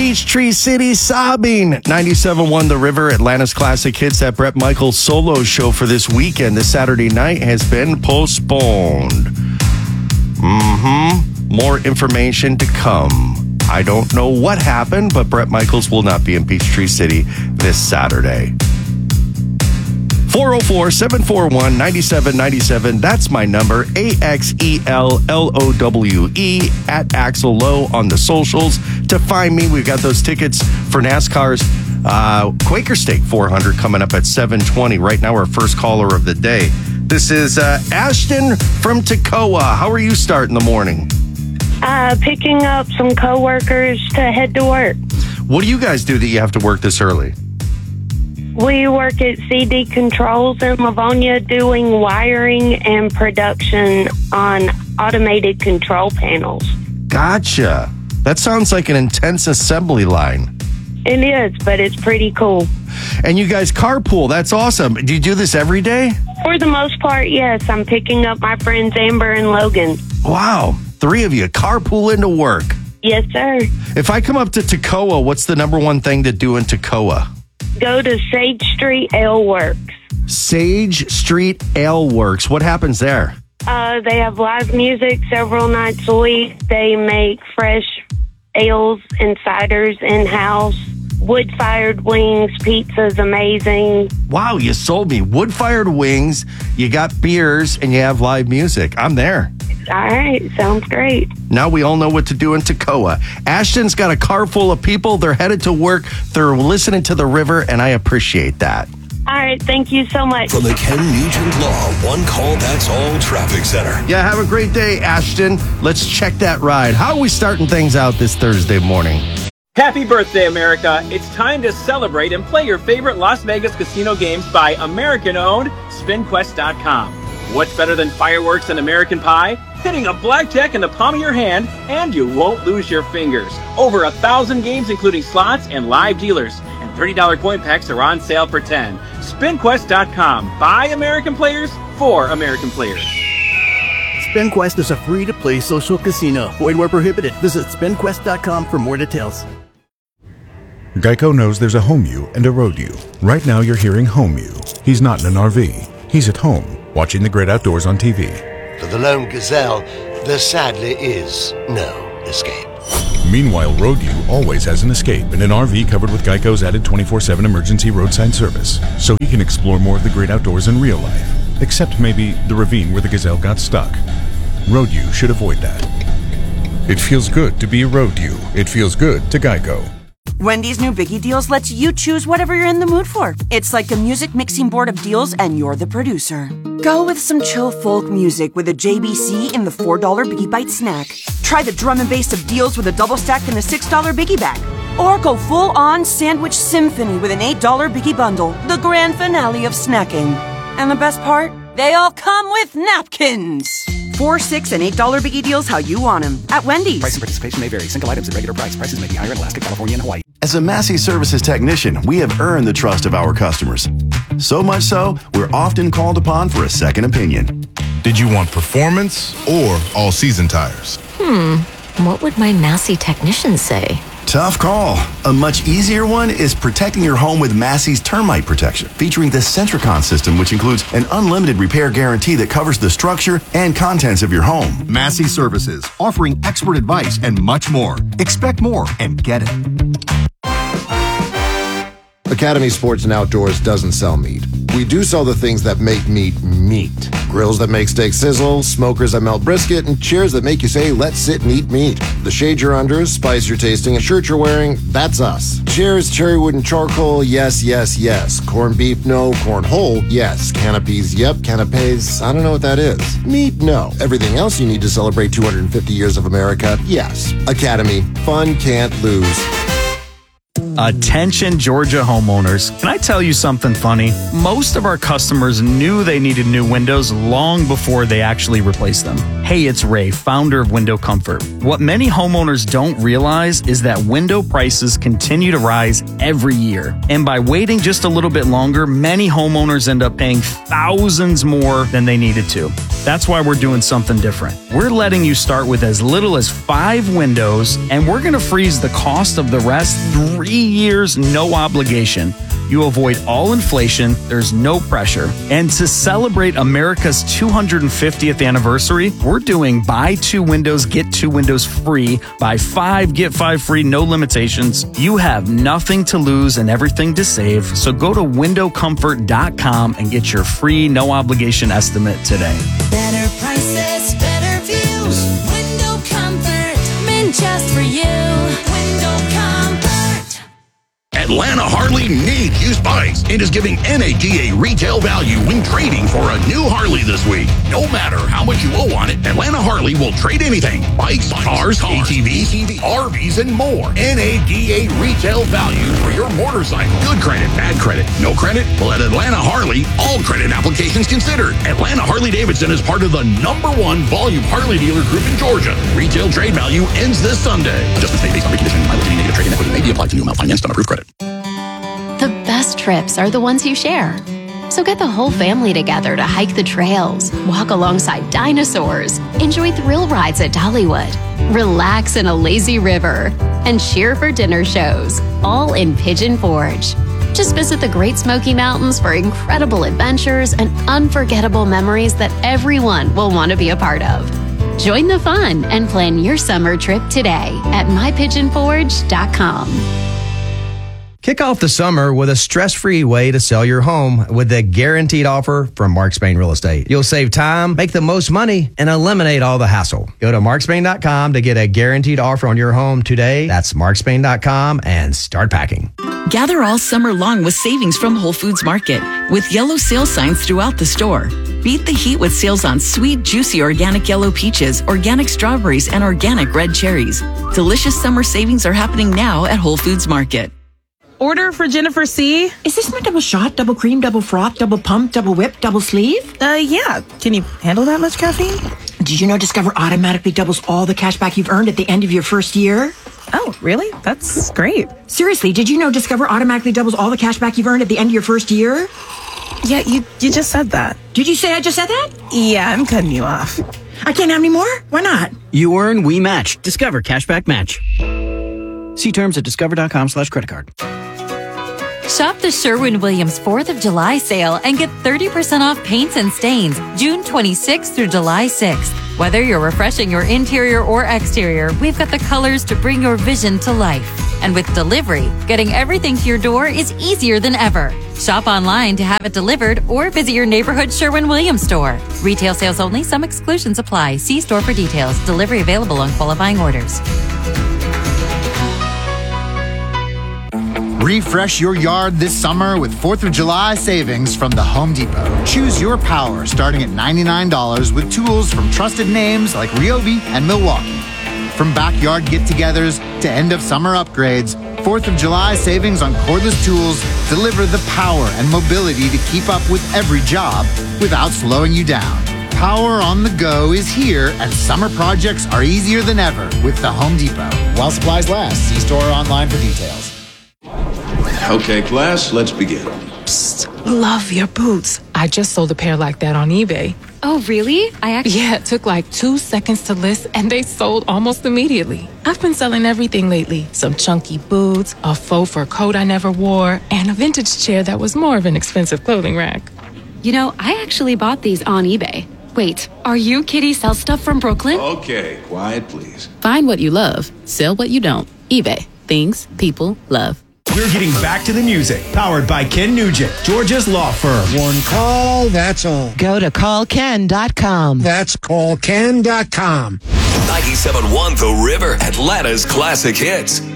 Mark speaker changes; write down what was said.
Speaker 1: Peachtree City sobbing. 97.1 The River, Atlanta's classic hits. That Bret Michaels solo show for this weekend, this Saturday night, has been postponed. More information to come. I don't know what happened, but Bret Michaels will not be in Peachtree City this Saturday. 404-741-9797. That's my number. AXELLOWE at Axel Lowe on the socials. To find me, we've got those tickets for NASCAR's Quaker Steak 400 coming up at 7:20. Right now, our first caller of the day. This is Ashton from Toccoa. How are you starting the morning?
Speaker 2: Picking up some coworkers to head to work.
Speaker 1: What do you guys do that you have to work this early?
Speaker 2: We work at CD Controls in Livonia doing wiring and production on automated control panels.
Speaker 1: Gotcha. That sounds like an intense assembly line.
Speaker 2: It is, but it's pretty cool.
Speaker 1: And you guys carpool. That's awesome. Do you do this every day?
Speaker 2: For the most part, yes. I'm picking up my friends Amber and Logan.
Speaker 1: Wow. 3 of you carpool into work.
Speaker 2: Yes, sir.
Speaker 1: If I come up to Toccoa, what's the number one thing to do in Toccoa?
Speaker 2: Go to Sage Street Ale Works.
Speaker 1: Sage Street Ale Works. What happens there?
Speaker 2: They have live music several nights a week. They make fresh ales and ciders in-house. Wood-fired wings. Pizza's amazing.
Speaker 1: Wow, you sold me. Wood-fired wings, you got beers, and you have live music. I'm there.
Speaker 2: All right, sounds great.
Speaker 1: Now we all know what to do in Toccoa. Ashton's got a car full of people. They're headed to work. They're listening to the river, and I appreciate that.
Speaker 2: All right, thank you so much.
Speaker 3: From the Ken Nugent Law One Call That's All Traffic Center.
Speaker 1: Yeah, have a great day, Ashton. Let's check that ride. How are we starting things out this Thursday morning?
Speaker 4: Happy birthday, America. It's time to celebrate and play your favorite Las Vegas casino games by American-owned SpinQuest.com. What's better than fireworks and American Pie? Hitting a blackjack in the palm of your hand, and you won't lose your fingers. Over 1,000 games, including slots and live dealers. And $30 coin packs are on sale for 10. SpinQuest.com. By American players, for American players.
Speaker 5: SpinQuest is a free-to-play social casino. Void where prohibited. Visit SpinQuest.com for more details.
Speaker 6: Geico knows there's a home you and a road you. Right now you're hearing home you. He's not in an RV. He's at home, watching the great outdoors on TV.
Speaker 7: For the lone gazelle, there sadly is no escape.
Speaker 6: Meanwhile, Road U always has an escape in an RV covered with Geico's added 24/7 emergency roadside service, so he can explore more of the great outdoors in real life, except maybe the ravine where the gazelle got stuck. Road U should avoid that. It feels good to be a Road U. It feels good to Geico.
Speaker 8: Wendy's new Biggie Deals lets you choose whatever you're in the mood for. It's like a music mixing board of deals, and you're the producer. Go with some chill folk music with a JBC in the $4 Biggie Bite snack. Try the drum and bass of deals with a double stack in the $6 Biggie bag. Or go full-on sandwich symphony with an $8 Biggie bundle, the grand finale of snacking. And the best part? They all come with napkins. $4, $6, and $8 Biggie Deals how you want them at Wendy's.
Speaker 9: Price and participation may vary. Single items at regular price. Prices may be higher in Alaska, California, and Hawaii.
Speaker 10: As a Massey Services technician, we have earned the trust of our customers. So much so, we're often called upon for a second opinion.
Speaker 11: Did you want performance or all-season tires?
Speaker 12: What would my Massey technician say?
Speaker 10: Tough call. A much easier one is protecting your home with Massey's Termite Protection, featuring the Centricon system, which includes an unlimited repair guarantee that covers the structure and contents of your home.
Speaker 13: Massey Services, offering expert advice and much more. Expect more and get it.
Speaker 14: Academy Sports and Outdoors doesn't sell meat. We do sell the things that make meat meat. Grills that make steak sizzle, smokers that melt brisket, and chairs that make you say, let's sit and eat meat. The shade you're under, spice you're tasting, and shirt you're wearing, that's us. Chairs, cherry wood, and charcoal, yes, yes, yes. Corned beef, no. Corn whole, yes. Canopies, yep. Canapes, I don't know what that is. Meat, no. Everything else you need to celebrate 250 years of America, yes. Academy, fun can't lose.
Speaker 15: Attention Georgia homeowners, can I tell you something funny? Most of our customers knew they needed new windows long before they actually replaced them. Hey, it's Ray, founder of Window Comfort. What many homeowners don't realize is that window prices continue to rise every year. And by waiting just a little bit longer, many homeowners end up paying thousands more than they needed to. That's why we're doing something different. We're letting you start with as little as 5 windows, and we're going to freeze the cost of the rest 3 years, no obligation. You avoid all inflation, there's no pressure. And to celebrate America's 250th anniversary, we're doing buy 2 windows, get 2 windows free, buy 5, get 5 free, no limitations. You have nothing to lose and everything to save, so go to windowcomfort.com and get your free, no obligation estimate today.
Speaker 16: Better prices, better views. Window Comfort, meant just for you. Window Comfort.
Speaker 17: Atlanta Harley needs used bikes and is giving NADA retail value when trading for a new Harley this week. No matter how much you owe on it, Atlanta Harley will trade anything. Bikes, cars, ATVs, RVs, and more. NADA retail value for your motorcycle. Good credit, bad credit, no credit? Well, at Atlanta Harley, all credit applications considered. Atlanta Harley-Davidson is part of the #1 volume Harley dealer group in Georgia. Retail trade value ends this Sunday. Adjustments made based on reconditioning. Mileage and negative trade-in equity may be applied to new amount financed on approved credit.
Speaker 12: The best trips are the ones you share. So get the whole family together to hike the trails, walk alongside dinosaurs, enjoy thrill rides at Dollywood, relax in a lazy river, and cheer for dinner shows, all in Pigeon Forge. Just visit the Great Smoky Mountains for incredible adventures and unforgettable memories that everyone will want to be a part of. Join the fun and plan your summer trip today at mypigeonforge.com.
Speaker 18: Kick off the summer with a stress-free way to sell your home with the guaranteed offer from Mark Spain Real Estate. You'll save time, make the most money, and eliminate all the hassle. Go to markspain.com to get a guaranteed offer on your home today. That's markspain.com and start packing.
Speaker 19: Gather all summer long with savings from Whole Foods Market with yellow sale signs throughout the store. Beat the heat with sales on sweet, juicy organic yellow peaches, organic strawberries, and organic red cherries. Delicious summer savings are happening now at Whole Foods Market.
Speaker 20: Order for Jennifer C.
Speaker 21: Is this my double shot, double cream, double froth, double pump, double whip, double sleeve?
Speaker 20: Yeah. Can you handle that much caffeine?
Speaker 21: Did you know Discover automatically doubles all the cash back you've earned at the end of your first year?
Speaker 20: Oh, really? That's great.
Speaker 21: Seriously, did you know Discover automatically doubles all the cash back you've earned at the end of your first year?
Speaker 20: Yeah, you just said that.
Speaker 21: Did you say I just said that?
Speaker 20: Yeah, I'm cutting you off.
Speaker 21: I can't have any more? Why not?
Speaker 5: You earn, we match. Discover Cashback Match. See terms at discover.com/creditcard.
Speaker 22: Shop the Sherwin-Williams 4th of July sale and get 30% off paints and stains June 26th through July 6th. Whether you're refreshing your interior or exterior, we've got the colors to bring your vision to life. And with delivery, getting everything to your door is easier than ever. Shop online to have it delivered or visit your neighborhood Sherwin-Williams store. Retail sales only. Some exclusions apply. See store for details. Delivery available on qualifying orders.
Speaker 23: Refresh your yard this summer with 4th of July savings from the Home Depot. Choose your power starting at $99 with tools from trusted names like Ryobi and Milwaukee. From backyard get-togethers to end-of-summer upgrades, 4th of July savings on cordless tools deliver the power and mobility to keep up with every job without slowing you down. Power on the go is here, and summer projects are easier than ever with the Home Depot. While supplies last, see store or online for details.
Speaker 24: Okay, class, let's begin.
Speaker 25: Psst, love your boots. I just sold a pair like that on eBay.
Speaker 12: Oh, really?
Speaker 25: Yeah, it took like 2 seconds to list and they sold almost immediately. I've been selling everything lately. Some chunky boots, a faux fur coat I never wore, and a vintage chair that was more of an expensive clothing rack.
Speaker 12: You know, I actually bought these on eBay. Wait, are you Kitty Sell Stuff from Brooklyn?
Speaker 24: Okay, quiet, please.
Speaker 26: Find what you love, sell what you don't. eBay. Things people love.
Speaker 27: We're getting back to the music. Powered by Ken Nugent, Georgia's law firm.
Speaker 28: One call, that's all.
Speaker 29: Go to callken.com.
Speaker 28: That's callken.com.
Speaker 3: 97.1 The River, Atlanta's classic hits.